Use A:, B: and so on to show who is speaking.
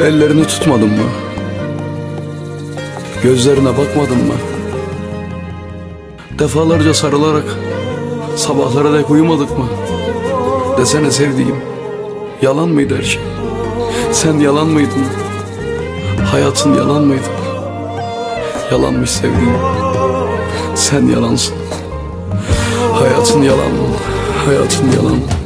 A: Ellerini tutmadın mı? Gözlerine bakmadın mı? Defalarca sarılarak sabahlara dek uyumadık mı? Desene sevdiğim, yalan mıydı her şey? Sen yalan mıydın? Hayatın yalan mıydı? Yalanmış sevdiğim. Sen yalansın. Hayatın yalan. Hayatın yalan.